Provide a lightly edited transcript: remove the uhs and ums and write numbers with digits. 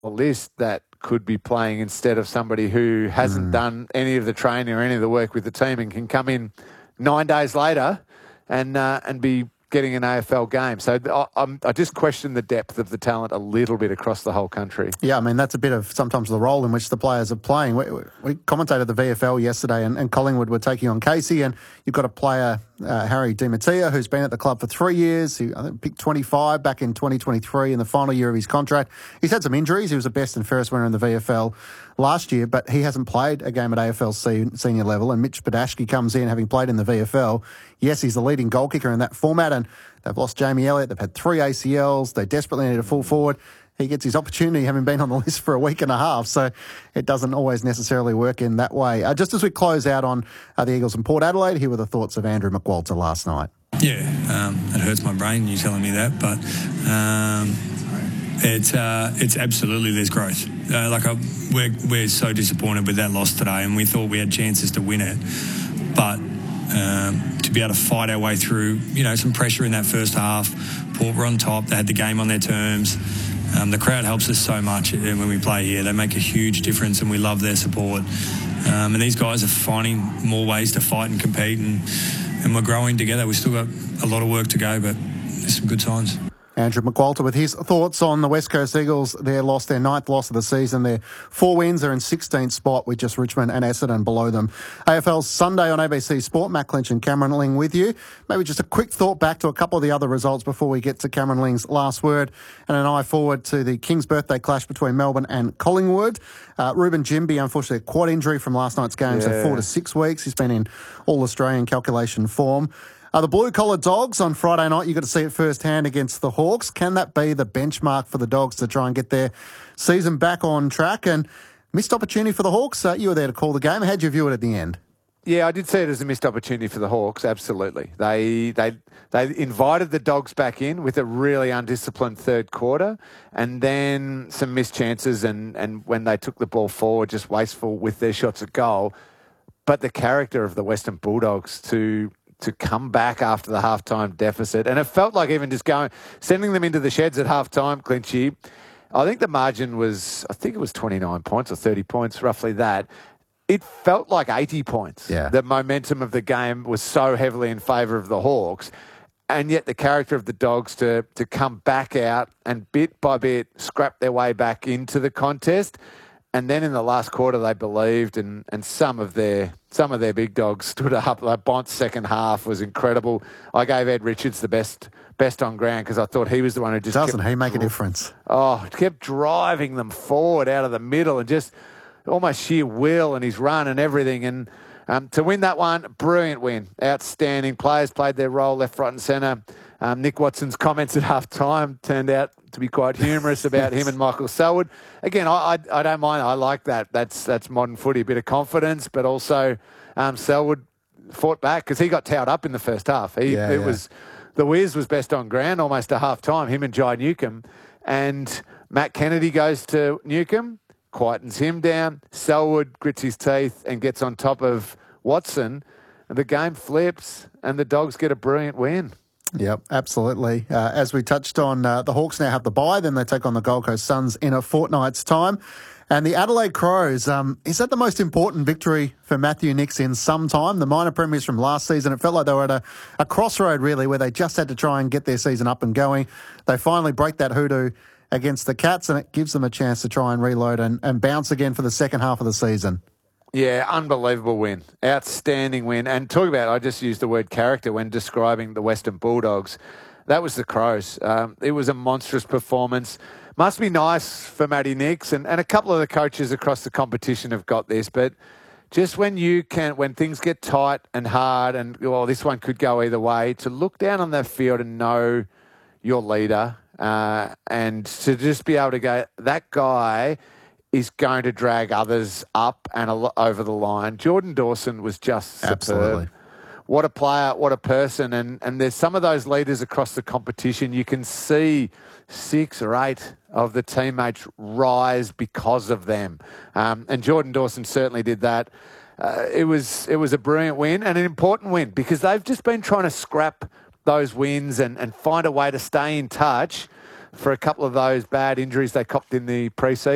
list that could be playing instead of somebody who hasn't done any of the training or any of the work with the team and can come in 9 days later and be getting an AFL game. So I just question the depth of the talent a little bit across the whole country. Yeah, I mean, that's a bit of sometimes the role in which the players are playing. We commentated the VFL yesterday and Collingwood were taking on Casey, and you've got a player, Harry Di Mattia, who's been at the club for 3 years. He, I think, picked 25 back in 2023 in the final year of his contract. He's had some injuries. He was the best and fairest winner in the VFL last year, but he hasn't played a game at AFL senior level, and Mitch Badashki comes in having played in the VFL. Yes, he's the leading goal kicker in that format, and they've lost Jamie Elliott. They've had 3 ACLs. They desperately need a full forward. He gets his opportunity having been on the list for a week and a half, so it doesn't always necessarily work in that way. Just as we close out on the Eagles and Port Adelaide, here were the thoughts of Andrew McWalter last night. Yeah, it hurts my brain, you telling me that, but it's absolutely there's growth. We're so disappointed with that loss today, and we thought we had chances to win it, but to be able to fight our way through, some pressure in that first half. Port were on top. They had the game on their terms. The crowd helps us so much when we play here. They make a huge difference, and we love their support. And these guys are finding more ways to fight and compete, and we're growing together. We've still got a lot of work to go, but there's some good signs. Andrew McWalter with his thoughts on the West Coast Eagles. Their 9th loss of the season. Their 4 wins. They're in 16th spot with just Richmond and Essendon below them. AFL Sunday on ABC Sport. Matt Clinch and Cameron Ling with you. Maybe just a quick thought back to a couple of the other results before we get to Cameron Ling's last word, and an eye forward to the King's birthday clash between Melbourne and Collingwood. Ruben Jimby, unfortunately, a quad injury from last night's game, so 4 to 6 weeks. He's been in all-Australian calculation form. The blue-collar Dogs on Friday night, you got to see it firsthand against the Hawks. Can that be the benchmark for the Dogs to try and get their season back on track? And missed opportunity for the Hawks. You were there to call the game. How'd you view it at the end? Yeah, I did see it as a missed opportunity for the Hawks, absolutely. They invited the Dogs back in with a really undisciplined third quarter, and then some missed chances, and when they took the ball forward, just wasteful with their shots at goal. But the character of the Western Bulldogs to come back after the halftime deficit. And it felt like even just sending them into the sheds at halftime, Clinchy, I think the margin was, it was 29 points or 30 points, roughly that. It felt like 80 points. Yeah. The momentum of the game was so heavily in favour of the Hawks. And yet the character of the Dogs to come back out and bit by bit scrap their way back into the contest. And then in the last quarter, they believed, and some of their big dogs stood up. Like Bont's second half was incredible. I gave Ed Richards the best on ground because I thought he was the one who just doesn't he make a difference? Kept driving them forward out of the middle and just almost sheer will and his run and everything. And to win that one, brilliant win, outstanding. Players played their role left, right, and centre. Nick Watson's comments at half time turned out to be quite humorous about him and Michael Selwood. Again, I don't mind. I like that. That's modern footy, a bit of confidence, but also Selwood fought back because he got towed up in the first half. Was the Wiz was best on ground almost to half time, him and Jai Newcomb. And Matt Kennedy goes to Newcomb, quietens him down. Selwood grits his teeth and gets on top of Watson. And the game flips and the Dogs get a brilliant win. Yep, absolutely. As we touched on, the Hawks now have the bye, then they take on the Gold Coast Suns in a fortnight's time. And the Adelaide Crows, is that the most important victory for Matthew Nicks in some time? The minor premiers from last season, it felt like they were at a crossroad, really, where they just had to try and get their season up and going. They finally break that hoodoo against the Cats, and it gives them a chance to try and reload and bounce again for the second half of the season. Yeah, unbelievable win. Outstanding win. And talk about, I just used the word character when describing the Western Bulldogs. That was the Crows. It was a monstrous performance. Must be nice for Matty Nicks, and a couple of the coaches across the competition have got this, but just when things get tight and hard and, this one could go either way, to look down on that field and know your leader and to just be able to go, that guy is going to drag others up and over the line. Jordan Dawson was just superb. Absolutely. What a player, what a person. And there's some of those leaders across the competition. You can see 6 or 8 of the teammates rise because of them. And Jordan Dawson certainly did that. It was a brilliant win and an important win because they've just been trying to scrap those wins and find a way to stay in touch for a couple of those bad injuries they copped in the pre-season.